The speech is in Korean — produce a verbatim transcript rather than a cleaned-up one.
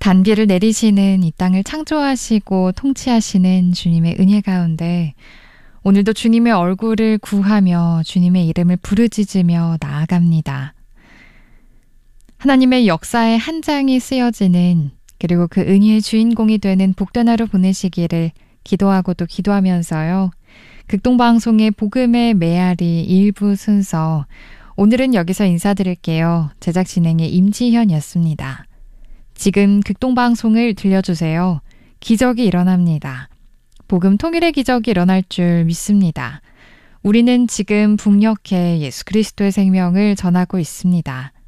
단비를 내리시는 이 땅을 창조하시고 통치하시는 주님의 은혜 가운데 오늘도 주님의 얼굴을 구하며 주님의 이름을 부르짖으며 나아갑니다. 하나님의 역사의 한 장이 쓰여지는, 그리고 그 은혜의 주인공이 되는 복된 하루 보내시기를 기도하고 또 기도하면서요. 극동방송의 복음의 메아리 일부 순서, 오늘은 여기서 인사드릴게요. 제작 진행의 임지현이었습니다. 지금 극동방송을 들려주세요. 기적이 일어납니다. 복음 통일의 기적이 일어날 줄 믿습니다. 우리는 지금 북녘에 예수 그리스도의 생명을 전하고 있습니다.